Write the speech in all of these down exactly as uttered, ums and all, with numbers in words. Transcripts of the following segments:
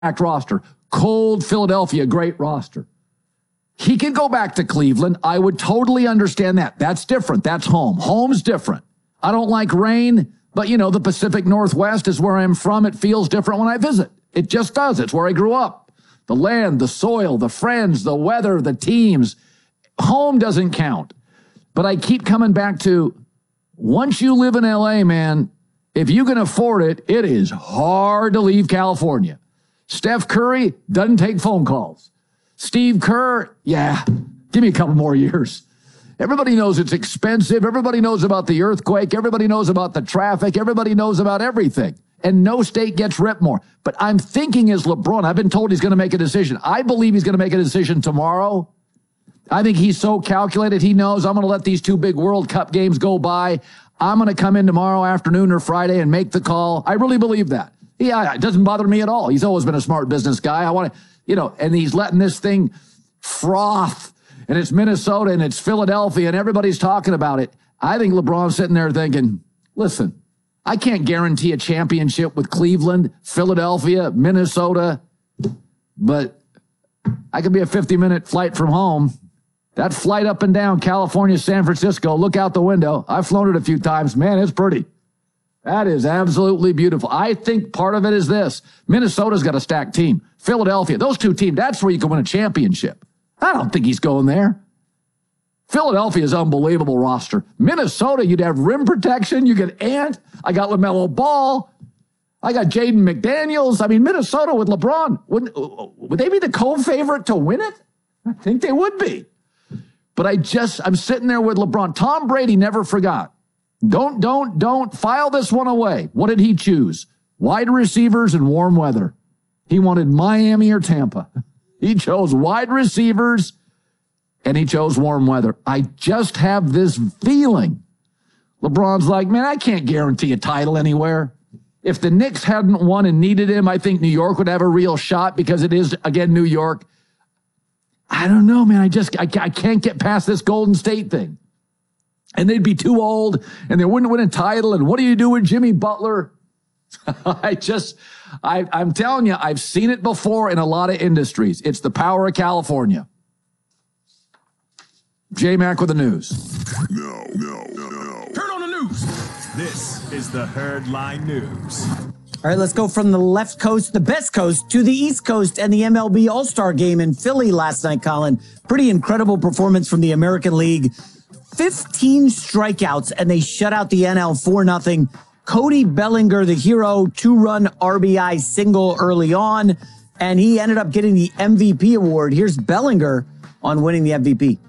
roster. Cold Philadelphia, great roster. He could go back to Cleveland. I would totally understand that. That's different. That's home. Home's different. I don't like rain, but, you know, the Pacific Northwest is where I'm from. It feels different when I visit. It just does. It's where I grew up. The land, the soil, the friends, the weather, the teams. Home doesn't count. But I keep coming back to, once you live in L A, man, if you can afford it, it is hard to leave California. Steph Curry doesn't take phone calls. Steve Kerr, yeah, give me a couple more years. Everybody knows it's expensive. Everybody knows about the earthquake. Everybody knows about the traffic. Everybody knows about everything. And no state gets ripped more. But I'm thinking as LeBron, I've been told he's going to make a decision. I believe he's going to make a decision tomorrow. I think he's so calculated. He knows I'm going to let these two big World Cup games go by. I'm going to come in tomorrow afternoon or Friday and make the call. I really believe that. Yeah, it doesn't bother me at all. He's always been a smart business guy. I want to, you know, and he's letting this thing froth. And it's Minnesota and it's Philadelphia and everybody's talking about it. I think LeBron's sitting there thinking, listen, I can't guarantee a championship with Cleveland, Philadelphia, Minnesota, but I could be a fifty-minute flight from home. That flight up and down California, San Francisco, look out the window. I've flown it a few times. Man, it's pretty. That is absolutely beautiful. I think part of it is this. Minnesota's got a stacked team. Philadelphia, those two teams, that's where you can win a championship. I don't think he's going there. Philadelphia's unbelievable roster. Minnesota, you'd have rim protection. You get Ant. I got LaMelo Ball. I got Jaden McDaniels. I mean, Minnesota with LeBron, would, would they be the co-favorite to win it? I think they would be. But I just, I'm sitting there with LeBron. Tom Brady never forgot. Don't, don't, don't file this one away. What did he choose? Wide receivers and warm weather. He wanted Miami or Tampa. He chose wide receivers and he chose warm weather. I just have this feeling. LeBron's like, man, I can't guarantee a title anywhere. If the Knicks hadn't won and needed him, I think New York would have a real shot because it is, again, New York. I don't know, man. I just, I, I can't get past this Golden State thing. And they'd be too old and they wouldn't win a title. And what do you do with Jimmy Butler? I just, I, I'm telling you, I've seen it before in a lot of industries. It's the power of California. J-Mac with the news. No, no, no, no. Turn on the news. This is the Herd Line News. All right, let's go from the left coast, the best coast, to the East Coast and the M L B All-Star Game in Philly last night, Colin. Pretty incredible performance from the American League. fifteen strikeouts, and they shut out the N L four nothing. Cody Bellinger, the hero, two-run R B I single early on, and he ended up getting the M V P award. Here's Bellinger on winning the M V P.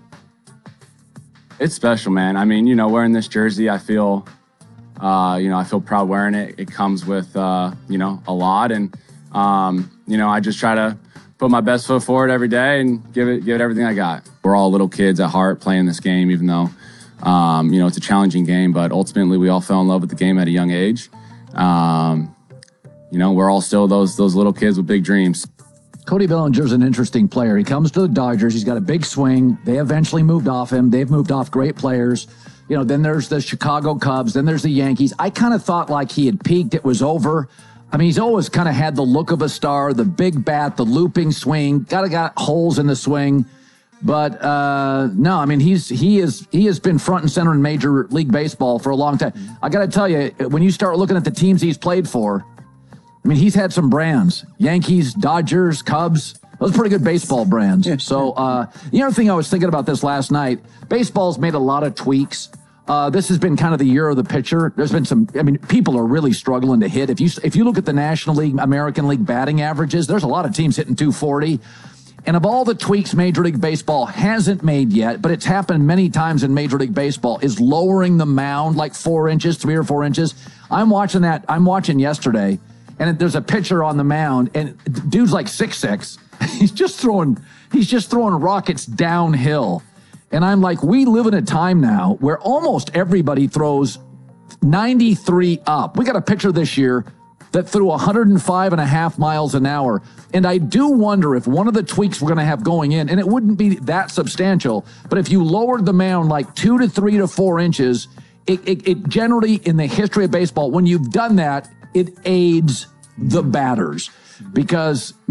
It's special, man. I mean, you know, wearing this jersey, I feel, uh, you know, I feel proud wearing it. It comes with, uh, you know, a lot, and um, you know, I just try to put my best foot forward every day and give it, give it everything I got. We're all little kids at heart playing this game, even though. Um, you know, it's a challenging game, but ultimately we all fell in love with the game at a young age. Um, you know, we're all still those those little kids with big dreams. Cody Bellinger's an interesting player. He comes to the Dodgers. He's got a big swing. They eventually moved off him. They've moved off great players. You know, then there's the Chicago Cubs. Then there's the Yankees. I kind of thought like he had peaked. It was over. I mean, he's always kind of had the look of a star, the big bat, the looping swing, got to got holes in the swing. But uh, no, I mean, he's he is he has been front and center in Major League Baseball for a long time. I got to tell you, when you start looking at the teams he's played for, I mean, he's had some brands: Yankees, Dodgers, Cubs. Those are pretty good baseball brands. Yeah. So uh, the other thing I was thinking about this last night: baseball's made a lot of tweaks. Uh, this has been kind of the year of the pitcher. There's been some. I mean, people are really struggling to hit. If you if you look at the National League, American League batting averages, there's a lot of teams hitting two forty. And of all the tweaks Major League Baseball hasn't made yet, but it's happened many times in Major League Baseball, is lowering the mound like four inches, three or four inches. I'm watching that. I'm watching yesterday, and there's a pitcher on the mound, and dude's like six six. He's just throwing. He's just throwing rockets downhill, and I'm like, we live in a time now where almost everybody throws ninety-three up. We got a pitcher this year that threw one hundred five and a half miles an hour. And I do wonder if one of the tweaks we're going to have going in, and it wouldn't be that substantial, but if you lowered the mound like two to three to four inches, it, it, it generally, in the history of baseball, when you've done that, it aids the batters. because